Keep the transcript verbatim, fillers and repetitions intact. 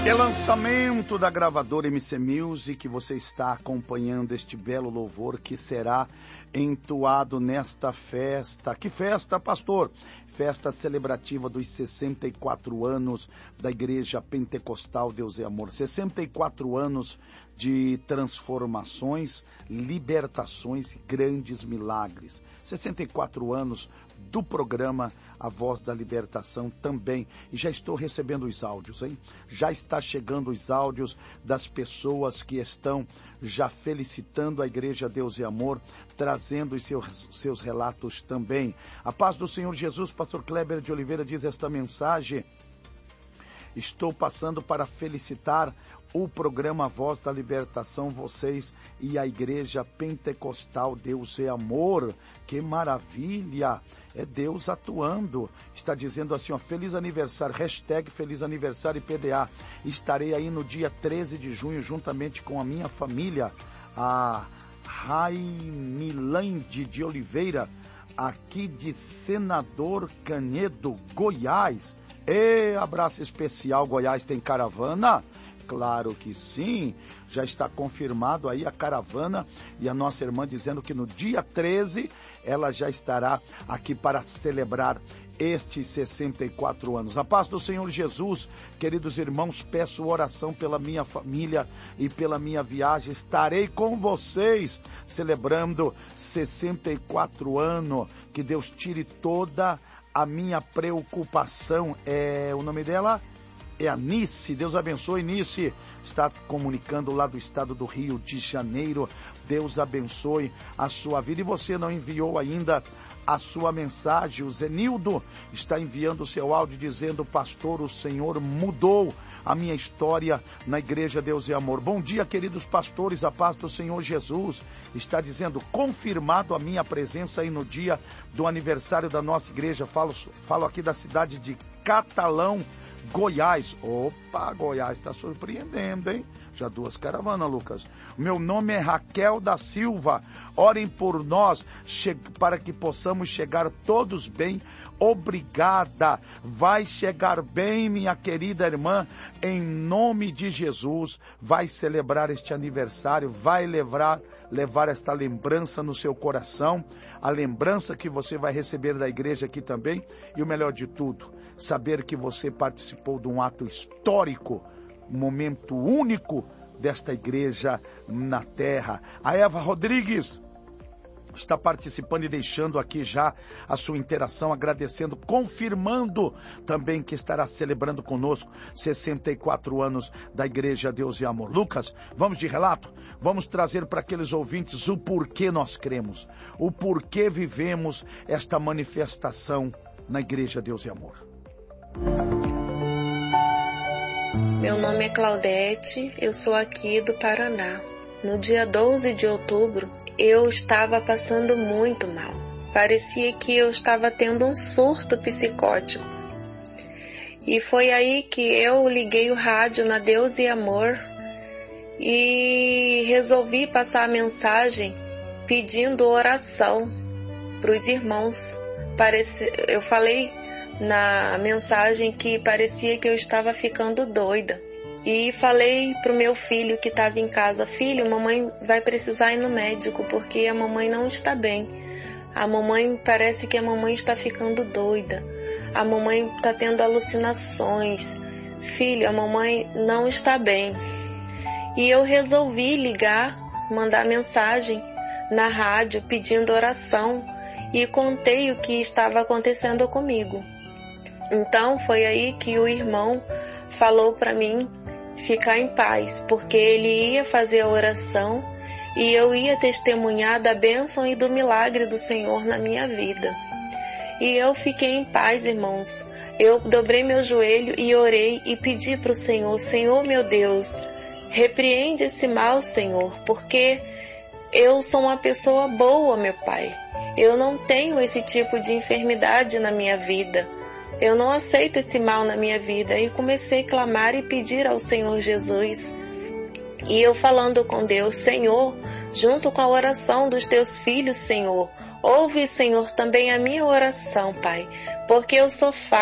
É lançamento da gravadora M C Music, você está acompanhando este belo louvor que será entoado nesta festa. Que festa, pastor? Festa celebrativa dos sessenta e quatro anos da Igreja Pentecostal Deus é Amor. sessenta e quatro anos de transformações, libertações e grandes milagres. sessenta e quatro anos do programa A Voz da Libertação também. E já estou recebendo os áudios, hein? Já está chegando os áudios das pessoas que estão já felicitando a Igreja Deus e Amor, trazendo os seus, seus relatos também. A paz do Senhor Jesus, pastor Kleber de Oliveira diz esta mensagem: estou passando para felicitar o programa Voz da Libertação, vocês e a Igreja Pentecostal Deus é Amor. Que maravilha! É Deus atuando. Está dizendo assim, ó, feliz aniversário, hashtag feliz aniversário P D A. Estarei aí no dia treze de junho, juntamente com a minha família, a Raimilande de Oliveira, aqui de Senador Canedo, Goiás. E abraço especial, Goiás tem caravana? Claro que sim, já está confirmado aí a caravana e a nossa irmã dizendo que no dia treze ela já estará aqui para celebrar estes sessenta e quatro anos. A paz do Senhor Jesus, queridos irmãos, peço oração pela minha família e pela minha viagem. Estarei com vocês celebrando sessenta e quatro anos. Que Deus tire toda a minha preocupação. É o nome dela? É a Nice. Deus abençoe, Nice. Está comunicando lá do estado do Rio de Janeiro. Deus abençoe a sua vida. E você não enviou ainda a sua mensagem? O Zenildo está enviando o seu áudio dizendo: pastor, o Senhor mudou a minha história na Igreja Deus e Amor. Bom dia, queridos pastores, a paz do Senhor Jesus. Está dizendo: confirmado a minha presença aí no dia do aniversário da nossa igreja. Falo, falo aqui da cidade de Catalão, Goiás. Opa, Goiás está surpreendendo, hein? Já duas caravanas, Lucas. Meu nome é Raquel da Silva. Orem por nós para que possamos chegar todos bem. Obrigada. Vai chegar bem, minha querida irmã, em nome de Jesus. Vai celebrar este aniversário, vai levar, levar esta lembrança no seu coração, a lembrança que você vai receber da igreja aqui também. E o melhor de tudo, saber que você participou de um ato histórico, um momento único desta igreja na terra. A Eva Rodrigues está participando e deixando aqui já a sua interação, agradecendo, confirmando também que estará celebrando conosco sessenta e quatro anos da Igreja Deus e Amor. Lucas, vamos de relato? Vamos trazer para aqueles ouvintes o porquê nós cremos, o porquê vivemos esta manifestação na Igreja Deus e Amor. Meu nome é Claudete, eu sou aqui do Paraná. No dia doze de outubro, eu estava passando muito mal. Parecia que eu estava tendo um surto psicótico. E foi aí que eu liguei o rádio na Deus e Amor e resolvi passar a mensagem pedindo oração para os irmãos. Parece... Eu falei na mensagem que parecia que eu estava ficando doida. E falei pro meu filho que estava em casa: filho, mamãe vai precisar ir no médico porque a mamãe não está bem. A mamãe, parece que a mamãe está ficando doida. A mamãe está tendo alucinações. Filho, a mamãe não está bem. E eu resolvi ligar, mandar mensagem na rádio pedindo oração e contei o que estava acontecendo comigo. Então foi aí que o irmão falou para mim ficar em paz, porque ele ia fazer a oração e eu ia testemunhar da bênção e do milagre do Senhor na minha vida. E eu fiquei em paz, irmãos. Eu dobrei meu joelho e orei e pedi para o Senhor: Senhor meu Deus, repreende esse mal, Senhor, porque eu sou uma pessoa boa, meu Pai. Eu não tenho esse tipo de enfermidade na minha vida. Eu não aceito esse mal na minha vida. E comecei a clamar e pedir ao Senhor Jesus. E eu falando com Deus: Senhor, junto com a oração dos teus filhos, Senhor, ouve, Senhor, também a minha oração, Pai, porque eu sou falha.